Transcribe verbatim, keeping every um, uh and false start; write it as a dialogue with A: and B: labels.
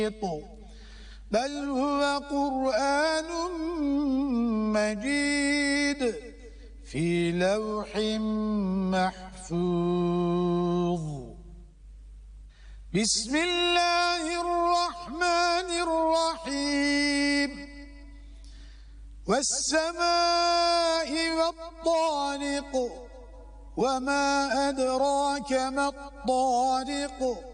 A: بل هو قرآن مجيد في لوح محفوظ. بسم الله الرحمن الرحيم. والسماء والطارق وما أدراك ما الطارق